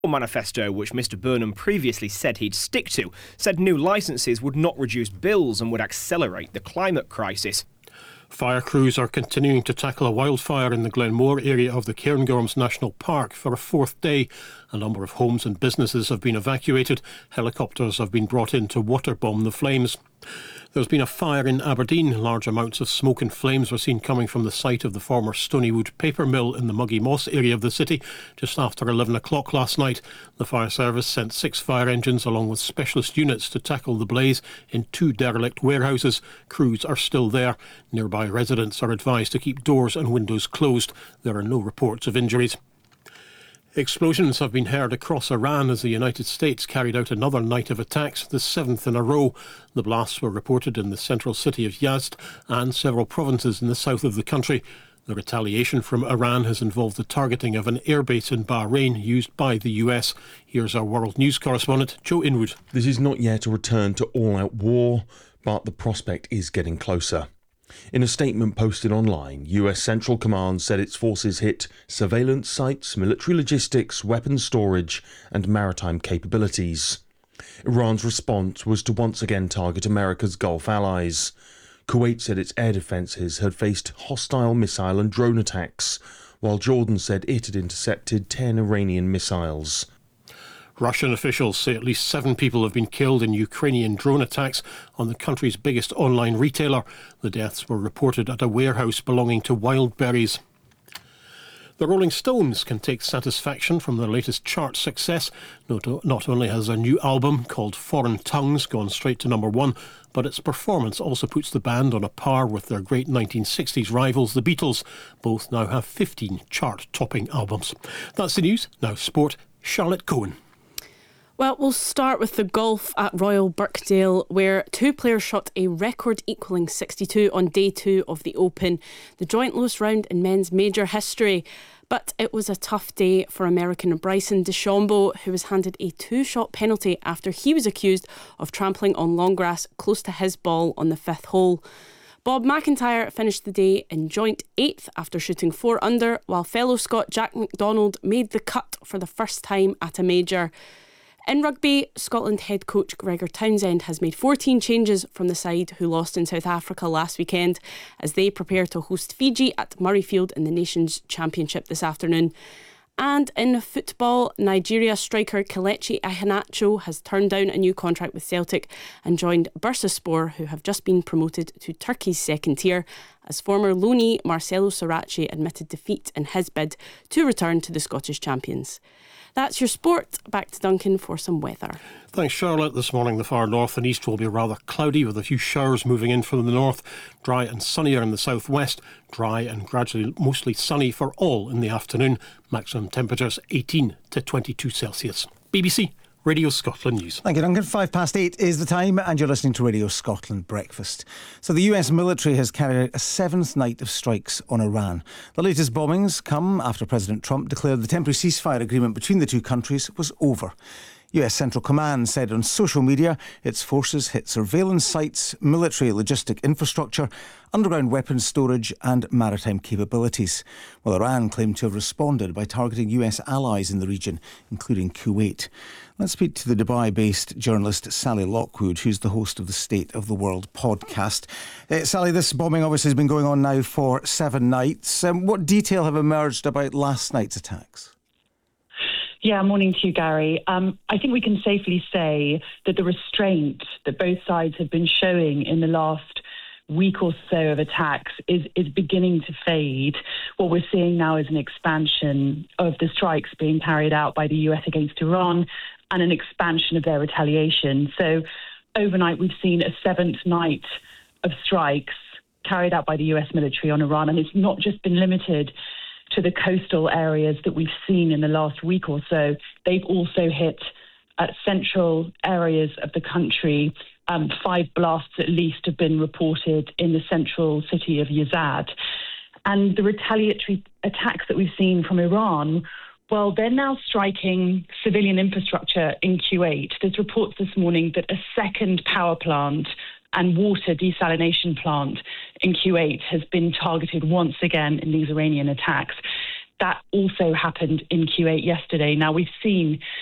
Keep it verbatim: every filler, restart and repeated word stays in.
manifesto, which Mr Burnham previously said he'd stick to, said new licences would not reduce bills and would accelerate the climate crisis. Fire crews are continuing to tackle a wildfire in the Glenmore area of the Cairngorms National Park for a fourth day. A number of homes and businesses have been evacuated. Helicopters have been brought in to waterbomb the flames. There's been a fire in Aberdeen. Large amounts of smoke and flames were seen coming from the site of the former Stonywood paper mill in the Muggy Moss area of the city just after eleven o'clock last night. The fire service sent six fire engines along with specialist units to tackle the blaze in two derelict warehouses. Crews are still there. Nearby residents are advised to keep doors and windows closed. There are no reports of injuries. Explosions have been heard across Iran as the United States carried out another night of attacks, the seventh in a row. The blasts were reported in the central city of Yazd and several provinces in the south of the country. The retaliation from Iran has involved the targeting of an airbase in Bahrain used by the U S. Here's our world news correspondent, Joe Inwood. This is not yet a return to all-out war, but the prospect is getting closer. In a statement posted online, U S Central Command said its forces hit surveillance sites, military logistics, weapons storage and maritime capabilities. Iran's response was to once again target America's Gulf allies. Kuwait said its air defences had faced hostile missile and drone attacks, while Jordan said it had intercepted ten Iranian missiles. Russian officials say at least seven people have been killed in Ukrainian drone attacks on the country's biggest online retailer. The deaths were reported at a warehouse belonging to Wildberries. The Rolling Stones can take satisfaction from their latest chart success. Not, not only has their new album, called Foreign Tongues, gone straight to number one, but its performance also puts the band on a par with their great nineteen sixties rivals, the Beatles. Both now have fifteen chart-topping albums. That's the news. Now sport. Charlotte Cohen. Well, we'll start with the golf at Royal Birkdale, where two players shot a record equalling sixty-two on day two of the Open, the joint lowest round in men's major history. But it was a tough day for American Bryson DeChambeau, who was handed a two-shot penalty after he was accused of trampling on long grass close to his ball on the fifth hole. Bob McIntyre finished the day in joint eighth after shooting four under, while fellow Scot Jack McDonald made the cut for the first time at a major. In rugby, Scotland head coach Gregor Townsend has made fourteen changes from the side who lost in South Africa last weekend as they prepare to host Fiji at Murrayfield in the Nations Championship this afternoon. And in football, Nigeria striker Kelechi Iheanacho has turned down a new contract with Celtic and joined Bursaspor, who have just been promoted to Turkey's second tier, as former loanee Marcelo Sorachi admitted defeat in his bid to return to the Scottish champions. That's your sport. Back to Duncan for some weather. Thanks, Charlotte. This morning the far north and east will be rather cloudy with a few showers moving in from the north. Dry and sunnier in the southwest. Dry and gradually mostly sunny for all in the afternoon. Maximum temperatures eighteen to twenty-two Celsius. B B C Radio Scotland News. Thank you, Duncan. Five past eight is the time and you're listening to Radio Scotland Breakfast. So the U S military has carried out a seventh night of strikes on Iran. The latest bombings come after President Trump declared the temporary ceasefire agreement between the two countries was over. U S Central Command said on social media its forces hit surveillance sites, military logistic infrastructure, underground weapons storage and maritime capabilities. Well, Iran claimed to have responded by targeting U S allies in the region, including Kuwait. Let's speak to the Dubai-based journalist Sally Lockwood, who's the host of the State of the World podcast. Uh, Sally, this bombing obviously has been going on now for seven nights. Um, what detail have emerged about last night's attacks? Yeah, morning to you, Gary. Um, I think we can safely say that the restraint that both sides have been showing in the last week or so of attacks is, is beginning to fade. What we're seeing now is an expansion of the strikes being carried out by the U S against Iran and an expansion of their retaliation. So overnight, we've seen a seventh night of strikes carried out by the U S military on Iran, and it's not just been limited to the coastal areas that we've seen in the last week or so. They've also hit at central areas of the country. Um, five blasts at least have been reported in the central city of Yazd. And the retaliatory attacks that we've seen from Iran, well, they're now striking civilian infrastructure in Kuwait. There's reports this morning that a second power plant and water desalination plant in Kuwait has been targeted once again in these Iranian attacks. that also happened in Q eight yesterday. Now, we've seen